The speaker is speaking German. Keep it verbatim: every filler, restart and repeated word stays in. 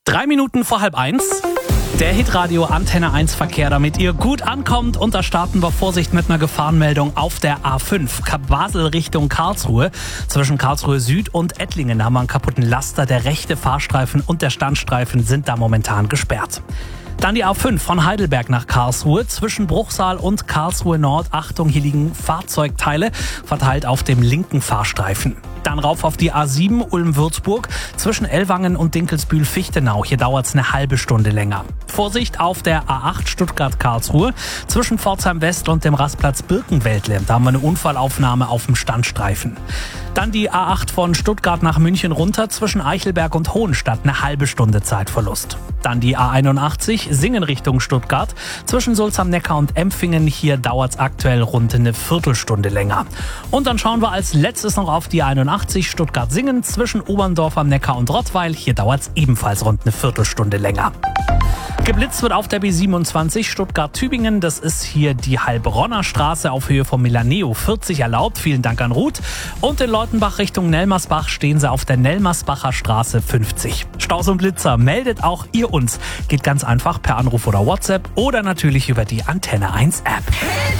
Drei Minuten vor halb eins. Der Hitradio Antenne eins Verkehr, damit ihr gut ankommt. Und da starten wir, Vorsicht, mit einer Gefahrenmeldung auf der A fünf. Kap Basel Richtung Karlsruhe. Zwischen Karlsruhe Süd und Ettlingen haben wir einen kaputten Laster. Der rechte Fahrstreifen und der Standstreifen sind da momentan gesperrt. Dann die A fünf von Heidelberg nach Karlsruhe. Zwischen Bruchsal und Karlsruhe Nord. Achtung, hier liegen Fahrzeugteile verteilt auf dem linken Fahrstreifen. Dann rauf auf die A sieben Ulm-Würzburg. Zwischen Ellwangen und Dinkelsbühl-Fichtenau. Hier dauert es eine halbe Stunde länger. Vorsicht auf der A acht Stuttgart-Karlsruhe. Zwischen Pforzheim West und dem Rastplatz Birkenwäldle. Da haben wir eine Unfallaufnahme auf dem Standstreifen. Dann die A acht von Stuttgart nach München runter. Zwischen Eichelberg und Hohenstadt eine halbe Stunde Zeitverlust. Dann die A einundachtzig Singen Richtung Stuttgart. Zwischen Sulz am Neckar und Empfingen. Hier dauert es aktuell rund eine Viertelstunde länger. Und dann schauen wir als letztes noch auf die A einundachtzig Stuttgart-Singen. Zwischen Oberndorf am Neckar und Rottweil. Hier dauert es ebenfalls rund eine Viertelstunde länger. Geblitzt wird auf der B siebenundzwanzig Stuttgart-Tübingen. Das ist hier die Heilbronner Straße auf Höhe vom Milaneo. vierzig erlaubt. Vielen Dank an Ruth. Und in Leutenbach Richtung Nelmersbach stehen sie auf der Nelmersbacher Straße fünfzig. Staus und Blitzer, meldet auch ihr uns. Geht ganz einfach per Anruf oder WhatsApp oder natürlich über die Antenne eins App.